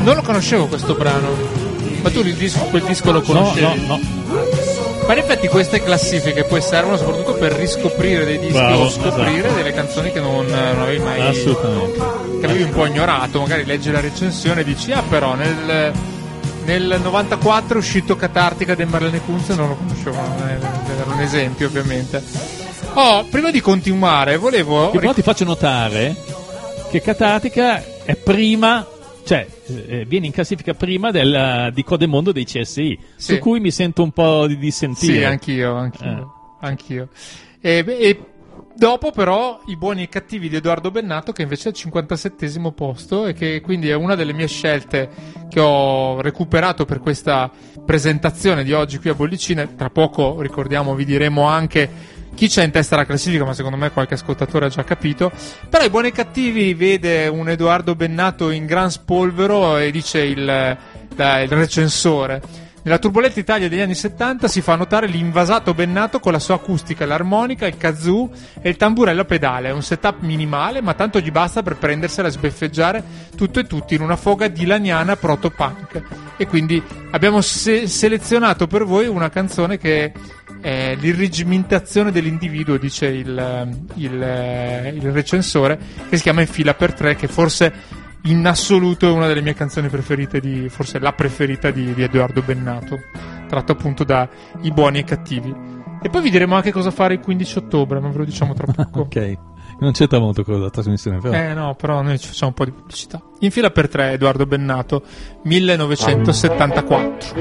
Non lo conoscevo questo brano. Ma tu quel disco lo conoscevi? No. Ma in effetti queste classifiche poi servono soprattutto per riscoprire dei dischi o scoprire delle canzoni che non avevi mai, assolutamente, che avevi un po' ignorato. Magari leggi la recensione e dici però nel 94 è uscito Catartica dei Marlene Kunz, non lo conoscevo, era un esempio ovviamente. Prima di continuare volevo però ti faccio notare che Catartica è prima, cioè viene in classifica prima di Codemondo dei CSI, sì, su cui mi sento un po' di dissentire. Sì, anch'io. E dopo però I buoni e i cattivi di Edoardo Bennato, che invece è al 57° posto e che quindi è una delle mie scelte che ho recuperato per questa presentazione di oggi qui a Bollicine. Tra poco, ricordiamo, vi diremo anche chi c'è in testa alla classifica, ma secondo me qualche ascoltatore ha già capito. Però I buoni e cattivi vede un Edoardo Bennato in gran spolvero e dice il recensore: nella turbolenta Italia degli anni 70 si fa notare l'invasato Bennato con la sua acustica, l'armonica, il kazoo e il tamburello a pedale. È un setup minimale, ma tanto gli basta per prendersela a sbeffeggiare tutto e tutti in una foga dilaniana proto-punk. E quindi abbiamo selezionato per voi una canzone che è l'irregimentazione dell'individuo, dice il recensore, che si chiama In fila per tre, che forse in assoluto è una delle mie canzoni preferite, forse la preferita di Edoardo Bennato, tratto appunto da I buoni e i cattivi. E poi vi diremo anche cosa fare il 15 ottobre, ma ve lo diciamo tra poco. Ok, non c'entra molto con la trasmissione, però. No, però noi ci facciamo un po' di pubblicità. In fila per tre, Edoardo Bennato, 1974.